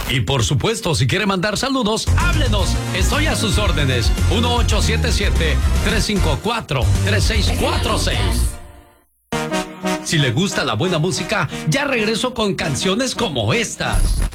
Y por supuesto, si quiere mandar saludos, háblenos. Estoy a sus órdenes. 1877-354-3646. Si le gusta la buena música, ya regreso con canciones como estas.